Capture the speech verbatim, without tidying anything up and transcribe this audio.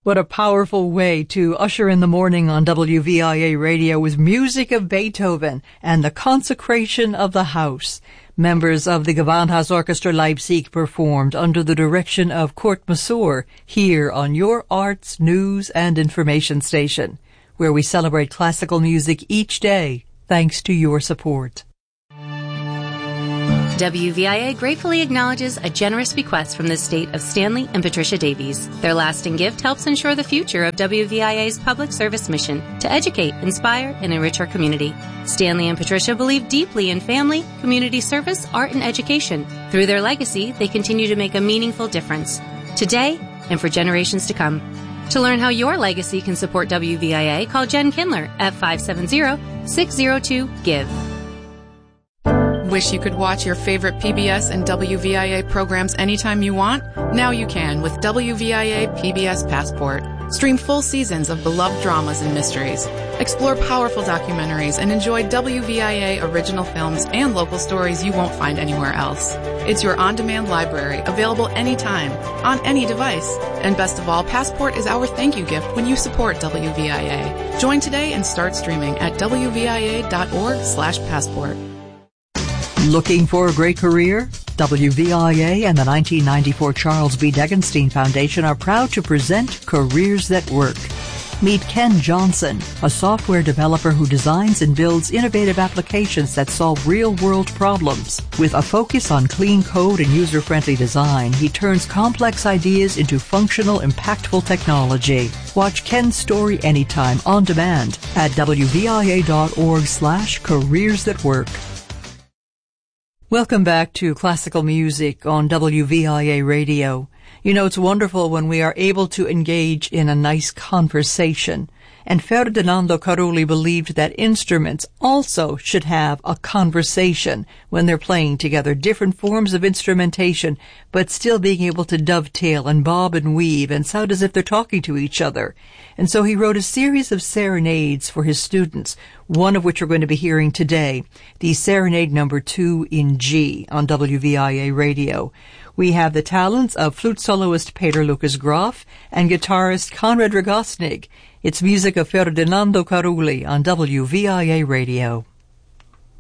What a powerful way to usher in the morning on W V I A Radio with music of Beethoven and the consecration of the house. Members of the Gewandhaus Orchestra Leipzig performed under the direction of Kurt Masur here on your arts, news, and information station, where we celebrate classical music each day thanks to your support. W V I A gratefully acknowledges a generous bequest from the estate of Stanley and Patricia Davies. Their lasting gift helps ensure the future of W V I A's public service mission to educate, inspire, and enrich our community. Stanley and Patricia believe deeply in family, community service, art, and education. Through their legacy, they continue to make a meaningful difference, today and for generations to come. To learn how your legacy can support W V I A, call Jen Kindler at five seven zero, six zero two, GIVE. Wish you could watch your favorite P B S and W V I A programs anytime you want? Now you can with W V I A P B S Passport. Stream full seasons of beloved dramas and mysteries. Explore powerful documentaries and enjoy W V I A original films and local stories you won't find anywhere else. It's your on-demand library, available anytime, on any device. And best of all, Passport is our thank you gift when you support W V I A. Join today and start streaming at W V I A dot org slash passport. Looking for a great career? W V I A and the nineteen ninety-four Charles B. Degenstein Foundation are proud to present Careers That Work. Meet Ken Johnson, a software developer who designs and builds innovative applications that solve real-world problems. With a focus on clean code and user-friendly design, he turns complex ideas into functional, impactful technology. Watch Ken's story anytime on demand at W V I A dot org slash careers that work. Welcome back to Classical Music on W V I A Radio. You know, it's wonderful when we are able to engage in a nice conversation. And Ferdinando Carulli believed that instruments also should have a conversation when they're playing together, different forms of instrumentation, but still being able to dovetail and bob and weave and sound as if they're talking to each other. And so he wrote a series of serenades for his students, one of which we're going to be hearing today, the Serenade number two in G on W V I A Radio. We have the talents of flute soloist Peter Lucas Graf and guitarist Konrad Rogosnig. It's music of Ferdinando Carulli on W V I A Radio.